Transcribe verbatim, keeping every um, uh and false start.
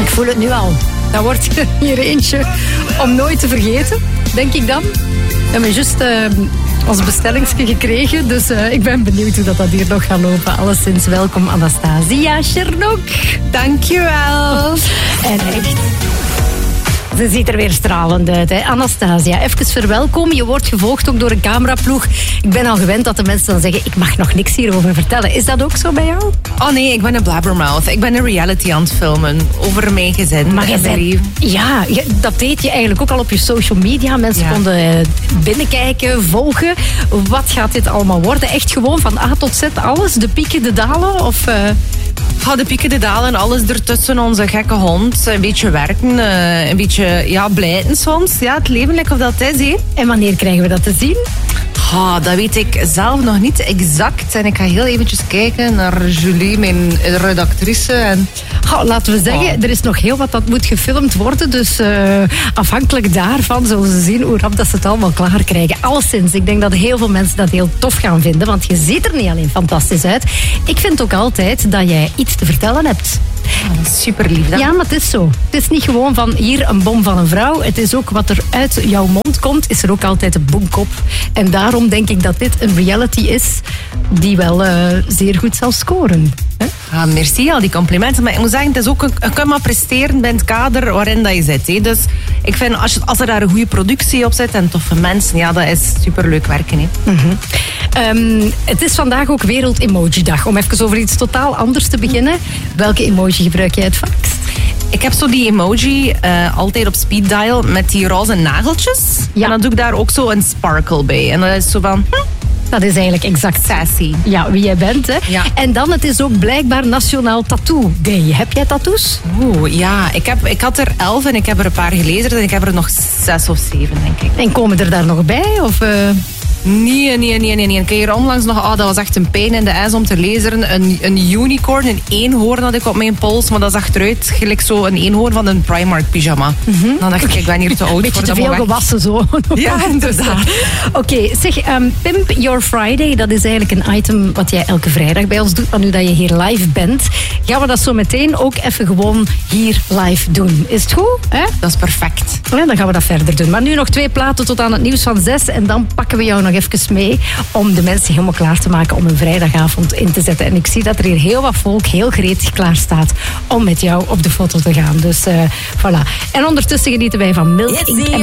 voel het nu al. Dat wordt hier eentje om nooit te vergeten, denk ik dan. We hebben juist uh, ons bestellingsje gekregen, dus uh, ik ben benieuwd hoe dat, dat hier nog gaat lopen. Alleszins welkom Anastasia Chernok. Dankjewel. En echt... Ze ziet er weer stralend uit, hè? Anastasia, even verwelkom. Je wordt gevolgd ook door een cameraploeg. Ik ben al gewend dat de mensen dan zeggen, ik mag nog niks hierover vertellen. Is dat ook zo bij jou? Oh nee, ik ben een blabbermouth. Ik ben een reality aan het filmen over mijn gezin. Maar je bent, ja, dat deed je eigenlijk ook al op je social media. Mensen ja. konden binnenkijken, volgen. Wat gaat dit allemaal worden? Echt gewoon van A tot Z alles? De pieken, de dalen? Of... Uh... Ja, de pieken, de dalen, alles ertussen. Onze gekke hond. Een beetje werken, een beetje ja, blijten soms. Ja, het leven lijkt of dat is. He. En wanneer krijgen we dat te zien? Oh, dat weet ik zelf nog niet exact. En ik ga heel eventjes kijken naar Julie, mijn redactrice. En... Oh, laten we zeggen, oh. er is nog heel wat dat moet gefilmd worden. Dus uh, afhankelijk daarvan zullen ze zien hoe rap dat ze het allemaal klaar krijgen. Alleszins, ik denk dat heel veel mensen dat heel tof gaan vinden. Want je ziet er niet alleen fantastisch uit. Ik vind ook altijd dat jij iets te vertellen hebt. Oh, super lief dan. Ja, maar het is zo. Het is niet gewoon van hier een bom van een vrouw. Het is ook wat er uit jouw mond komt, is er ook altijd een boomkop. En daarom denk ik dat dit een reality is die wel uh, zeer goed zal scoren. Hè? Ah, merci, al die complimenten. Maar ik moet zeggen, het is ook een, je kunt maar presteren bij het kader waarin dat je zit. Hè. Dus ik vind, als, je, als er daar een goede productie op zit en toffe mensen, ja, dat is superleuk werken. Hè. Mm-hmm. Um, het is vandaag ook Wereld Emoji Dag. Om even over iets totaal anders te beginnen. Welke emoji gebruik jij het vaakst? Ik heb zo die emoji uh, altijd op speed dial met die roze nageltjes. Ja. En dan doe ik daar ook zo een sparkle bij. En dat is zo van... Hm, dat is eigenlijk exact sassy. Ja, wie jij bent. Hè? Ja. En dan, het is ook blijkbaar Nationaal Tattoo Day. Heb jij tattoos? Oeh, ja. Ik, heb, ik had er elf en ik heb er een paar gelezen. En ik heb er nog zes of zeven, denk ik. En komen er daar nog bij? Of... Uh... Nee, nee, nee, nee, nee. Ik heb hier onlangs nog, oh, dat was echt een pijn in de ijs om te lezen. Een, een unicorn, een eenhoorn had ik op mijn pols, maar dat zag eruit gelijk zo een eenhoorn van een Primark pyjama. Mm-hmm. Dan dacht ik, ik ben hier te oud beetje voor. Beetje te veel gewassen zo. Ja, inderdaad. Oké, okay, zeg, um, Pimp Your Friday, dat is eigenlijk een item wat jij elke vrijdag bij ons doet, maar nu dat je hier live bent, gaan we dat zo meteen ook even gewoon hier live doen. Is het goed? Hè? Dat is perfect. Ja, dan gaan we dat verder doen. Maar nu nog twee platen tot aan het nieuws van zes en dan pakken we jou nog even mee om de mensen helemaal klaar te maken om een vrijdagavond in te zetten. En ik zie dat er hier heel wat volk heel gretig klaar staat om met jou op de foto te gaan. Dus uh, voilà. En ondertussen genieten wij van Milk Inc.